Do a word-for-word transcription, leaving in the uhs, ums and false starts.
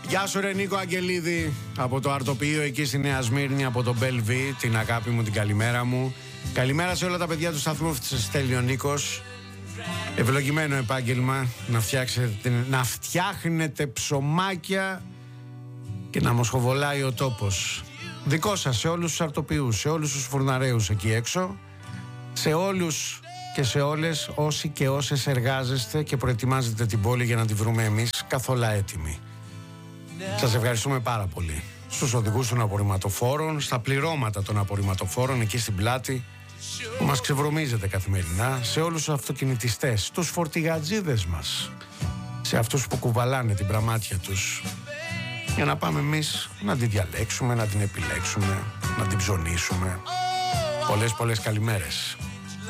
Γεια σου ρε Νίκο Αγγελίδη, από το Αρτοποιείο εκεί στη Νέα Σμύρνη, από τον Μπέλβι, την αγάπη μου, την καλημέρα μου. Καλημέρα σε όλα τα παιδιά του σταθμού που σας στέλνει ο Νίκος. Ευλογημένο επάγγελμα να, να φτιάχνετε ψωμάκια και να μοσχοβολάει ο τόπος. Δικό σας, σε όλους τους αρτοποιούς, σε όλους τους φουρναρέους εκεί έξω, σε όλους και σε όλες όσοι και όσες εργάζεστε και προετοιμάζετε την πόλη για να τη βρούμε εμείς καθόλου έτοιμοι. Σας ευχαριστούμε πάρα πολύ. Στους οδηγούς των απορριμματοφόρων, στα πληρώματα των απορριμματοφόρων εκεί στην πλάτη που μας ξεβρωμίζετε καθημερινά, σε όλους τους αυτοκινητιστές, τους φορτηγατζίδες μας, σε αυτούς που κουβαλάνε την πραμάτια τους για να πάμε εμείς να την διαλέξουμε, να την επιλέξουμε, να την ψωνίσουμε. Πολλές πολλές καλημέρες.